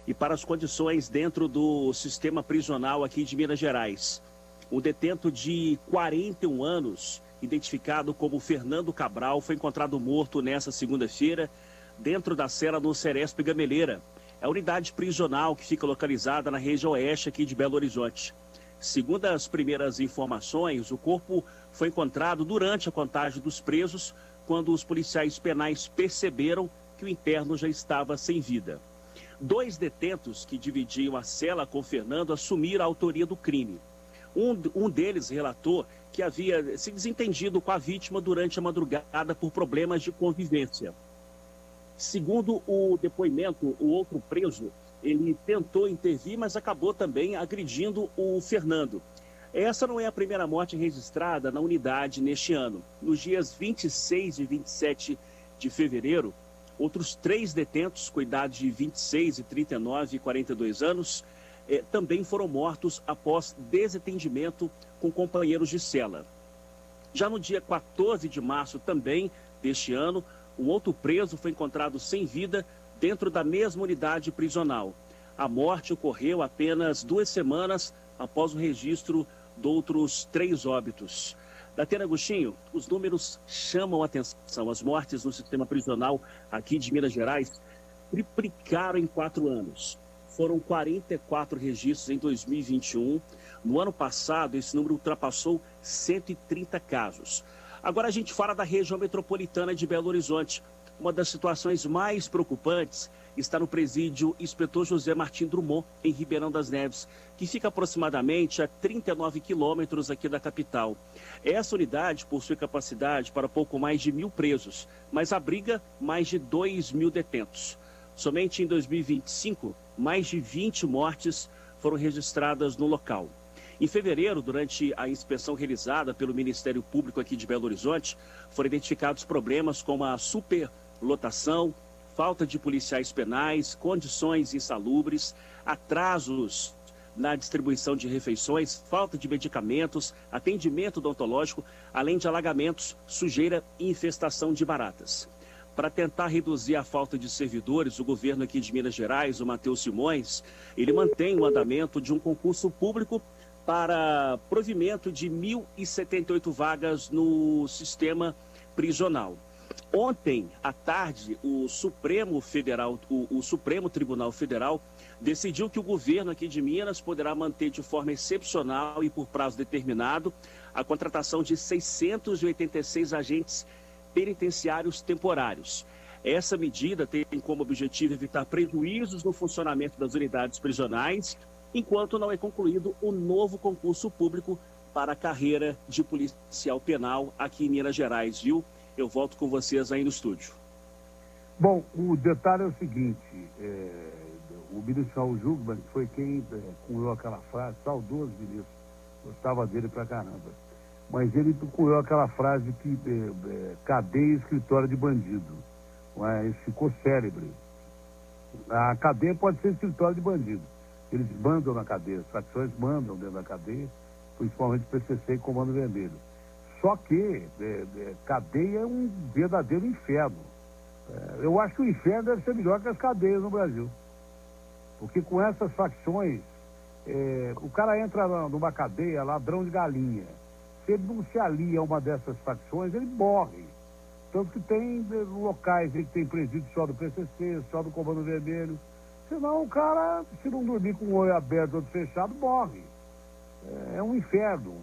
e para as condições dentro do sistema prisional aqui de Minas Gerais. Um detento de 41 anos, identificado como Fernando Cabral, foi encontrado morto nesta segunda-feira dentro da cela no Ceresp Gameleira. É a unidade prisional que fica localizada na região oeste aqui de Belo Horizonte. Segundo as primeiras informações, o corpo foi encontrado durante a contagem dos presos, quando os policiais penais perceberam que o interno já estava sem vida. 2 detentos que dividiam a cela com Fernando assumiram a autoria do crime. Um deles relatou que havia se desentendido com a vítima durante a madrugada por problemas de convivência. Segundo o depoimento, o outro preso, ele tentou intervir, mas acabou também agredindo o Fernando. Essa não é a primeira morte registrada na unidade neste ano. Nos dias 26 e 27 de fevereiro, outros 3 detentos, com idade de 26, 39 e 42 anos, também foram mortos após desentendimento com companheiros de cela. Já no dia 14 de março também deste ano, um outro preso foi encontrado sem vida dentro da mesma unidade prisional. A morte ocorreu apenas 2 semanas após o registro de outros 3 óbitos. Datena Agostinho, os números chamam a atenção. As mortes no sistema prisional aqui de Minas Gerais triplicaram em 4 anos. Foram 44 registros em 2021. No ano passado, esse número ultrapassou 130 casos. Agora a gente fala da região metropolitana de Belo Horizonte. Uma das situações mais preocupantes está no presídio Inspetor José Martim Drummond, em Ribeirão das Neves, que fica aproximadamente a 39 quilômetros aqui da capital. Essa unidade possui capacidade para pouco mais de 1.000 presos, mas abriga mais de 2.000 detentos. Somente em 2025, mais de 20 mortes foram registradas no local. Em fevereiro, durante a inspeção realizada pelo Ministério Público aqui de Belo Horizonte, foram identificados problemas como a superlotação, falta de policiais penais, condições insalubres, atrasos na distribuição de refeições, falta de medicamentos, atendimento odontológico, além de alagamentos, sujeira e infestação de baratas. Para tentar reduzir a falta de servidores, o governo aqui de Minas Gerais, o Matheus Simões, ele mantém o andamento de um concurso público para provimento de 1.078 vagas no sistema prisional. Ontem, à tarde, o Supremo Tribunal Federal decidiu que o governo aqui de Minas poderá manter de forma excepcional e por prazo determinado a contratação de 686 agentes penitenciários temporários. Essa medida tem como objetivo evitar prejuízos no funcionamento das unidades prisionais, enquanto não é concluído o novo concurso público para a carreira de policial penal aqui em Minas Gerais, viu? Eu volto com vocês aí no estúdio. Bom, o detalhe é o seguinte, o ministro Raul Jungmann foi quem cunhou aquela frase, saudoso ministro, gostava dele pra caramba, mas ele cunhou aquela frase que cadeia e escritório de bandido, mas ficou célebre. A cadeia pode ser escritório de bandido, eles mandam na cadeia, as facções mandam dentro da cadeia, principalmente PCC e Comando Vermelho. Só que cadeia é um verdadeiro inferno. Eu acho que o inferno deve ser melhor que as cadeias no Brasil. Porque com essas facções, o cara entra numa cadeia, ladrão de galinha. Se ele não se alia a uma dessas facções, ele morre. Tanto que tem locais aí que tem presídio só do PCC, só do Comando Vermelho. Senão o cara, se não dormir com o olho aberto ou outro fechado, morre. É um inferno.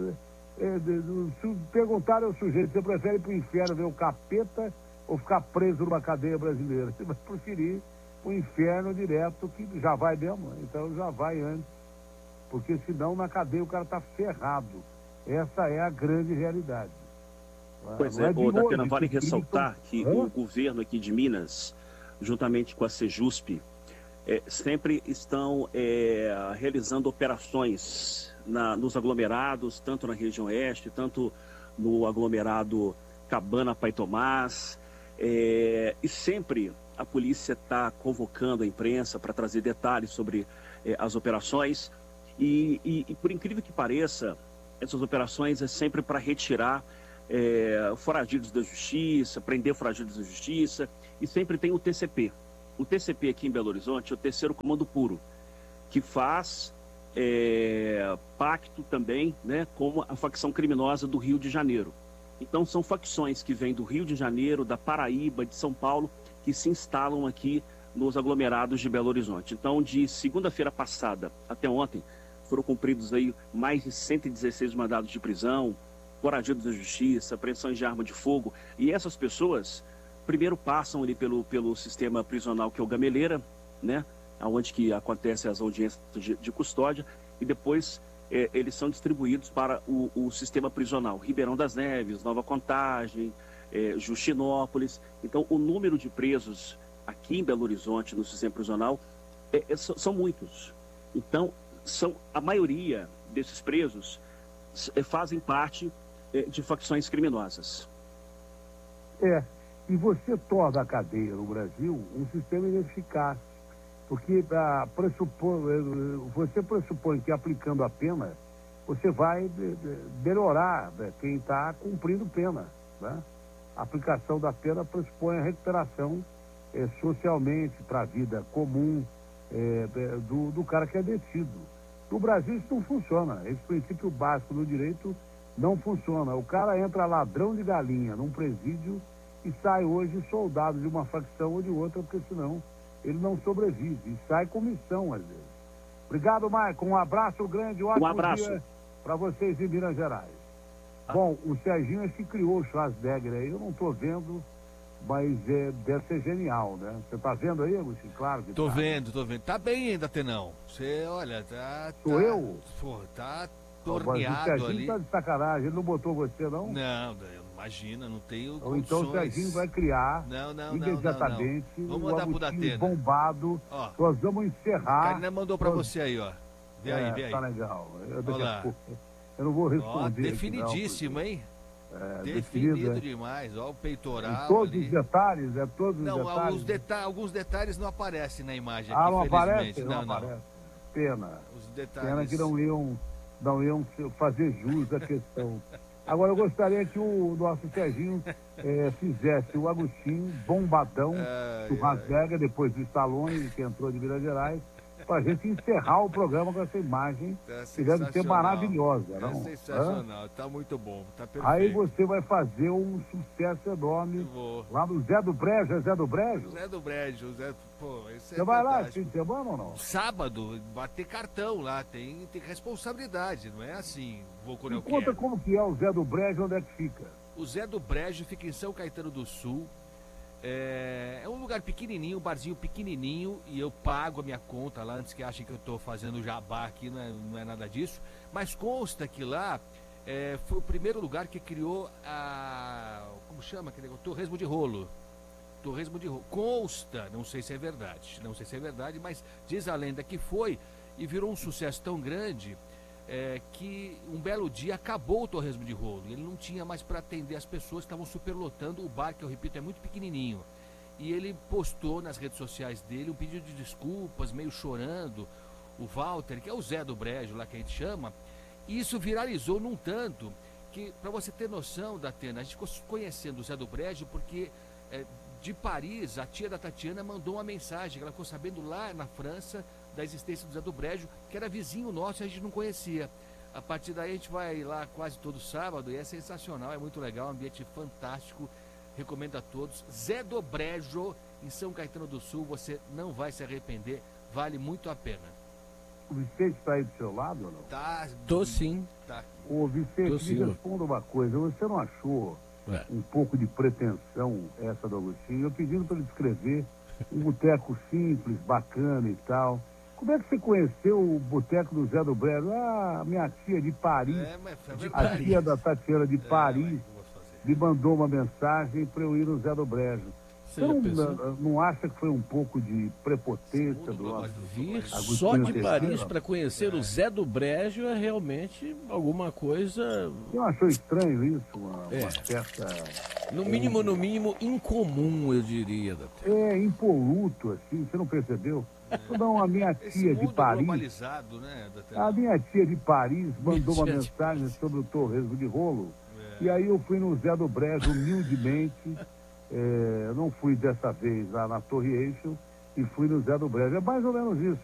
Se perguntarem ao sujeito, você prefere ir para o inferno ver o capeta ou ficar preso numa cadeia brasileira? Você vai preferir o inferno direto, que já vai mesmo, então já vai antes, porque senão na cadeia o cara está ferrado. Essa é a grande realidade. Pois é, Datena, vale ressaltar que o governo aqui de Minas, juntamente com a Sejusp, sempre estão realizando operações nos aglomerados, tanto na região oeste, tanto no aglomerado Cabana Pai Tomás, e sempre a polícia está convocando a imprensa para trazer detalhes sobre as operações e por incrível que pareça, essas operações é sempre para retirar foragidos da justiça, prender foragidos da justiça, e sempre tem o TCP, O TCP aqui em Belo Horizonte é o terceiro comando puro, que faz pacto também, né, com a facção criminosa do Rio de Janeiro. Então são facções que vêm do Rio de Janeiro, da Paraíba, de São Paulo, que se instalam aqui nos aglomerados de Belo Horizonte. Então, de segunda-feira passada até ontem, foram cumpridos aí mais de 116 mandados de prisão, foragidos da justiça, apreensões de arma de fogo. E essas pessoas, primeiro passam ali pelo sistema prisional, que é o Gameleira, né, onde que acontecem as audiências de custódia, e depois eles são distribuídos para o sistema prisional. Ribeirão das Neves, Nova Contagem, Justinópolis. Então, o número de presos aqui em Belo Horizonte, no sistema prisional, são muitos. Então, a maioria desses presos fazem parte de facções criminosas. E você torna a cadeia no Brasil um sistema ineficaz, porque você pressupõe que aplicando a pena, você vai melhorar quem está cumprindo pena, né? A aplicação da pena pressupõe a recuperação socialmente para a vida comum do cara que é detido. No Brasil isso não funciona. Esse princípio básico do direito não funciona. O cara entra ladrão de galinha num presídio e sai hoje soldado de uma facção ou de outra, porque senão ele não sobrevive. E sai com missão, às vezes. Obrigado, Maicon. Um abraço grande, ótimo dia para vocês em Minas Gerais. Bom, o Serginho é que criou o Schwarzenegger aí, eu não estou vendo, mas deve ser genial, né? Você está vendo aí, Agostinho? Claro que Tô vendo. Tá bem ainda, Tenão. Você, olha, Sou eu? Pô, tá torneado ali. O Serginho tá de sacanagem, ele não botou você, não? Não, imagina, não tenho condições. Então o Serginho vai criar imediatamente Vamos mandar pro Datena. Bombado. Ó, nós vamos encerrar. A Karina mandou para você aí, ó. Vê aí. Tá legal. Eu não vou responder. Definidíssimo, aqui, hein? Definido demais, ó, o peitoral. Todos os detalhes, todos os detalhes. Alguns detalhes não aparecem na imagem. Não aparece? Não aparece. Pena. Os detalhes. Pena que não iam fazer jus à questão. Agora eu gostaria que o nosso Serginho fizesse o Agostinho bombadão do Schwarzenegger, depois do Stallone, que entrou de Minas Gerais, para a gente encerrar o programa com essa imagem, que deve ser maravilhosa, não? É sensacional, tá muito bom, tá perfeito. Aí você vai fazer um sucesso enorme lá no Zé do Brejo. É Zé do Brejo? Zé do Brejo, pô, esse você vai lá esse fim de semana ou não? Sábado, bater cartão lá, tem responsabilidade, não é assim, vou quando eu quero. Conta como que é o Zé do Brejo, onde é que fica? O Zé do Brejo fica em São Caetano do Sul. É um lugar pequenininho, um barzinho pequenininho, e eu pago a minha conta lá, antes que achem que eu estou fazendo jabá aqui, não é nada disso. Mas consta que lá foi o primeiro lugar que criou como chama aquele negócio? Torresmo de rolo. Torresmo de rolo. Consta, não sei se é verdade, mas diz a lenda que foi, e virou um sucesso tão grande que um belo dia acabou o torresmo de rolo. Ele não tinha mais para atender as pessoas, estavam superlotando o bar, que eu repito, é muito pequenininho. E ele postou nas redes sociais dele um pedido de desculpas, meio chorando, o Walter, que é o Zé do Brejo lá que a gente chama, e isso viralizou num tanto que, para você ter noção, Datena, a gente ficou conhecendo o Zé do Brejo porque de Paris, a tia da Tatiana mandou uma mensagem, ela ficou sabendo lá na França da existência do Zé do Brejo, que era vizinho nosso e a gente não conhecia. A partir daí a gente vai lá quase todo sábado e é sensacional, é muito legal, um ambiente fantástico, recomendo a todos. Zé do Brejo, em São Caetano do Sul, você não vai se arrepender, vale muito a pena. O Vicente está aí do seu lado ou não? Tá. Tô sim. Tá. Ô Vicente, me responda uma coisa, você não achou um pouco de pretensão essa do Agostinho? Eu pedindo para ele descrever um boteco simples, bacana e tal. Como é que você conheceu o boteco do Zé do Brejo? Minha tia de Paris, a tia da Tatiana de Paris, me mandou uma mensagem para eu ir no Zé do Brejo. Você não acha que foi um pouco de prepotência do nosso vir só de Paris para conhecer o Zé do Brejo é realmente alguma coisa... Você não achou estranho isso? Uma certa... No mínimo, incomum, eu diria. Impoluto, assim, você não percebeu? Não, a minha tia de Paris... Né, a minha tia de Paris mandou uma mensagem sobre o torresmo de rolo, e aí eu fui no Zé do Brejo humildemente... não fui dessa vez lá na Torre Eiffel, e fui no Zé do Brejo. É mais ou menos isso.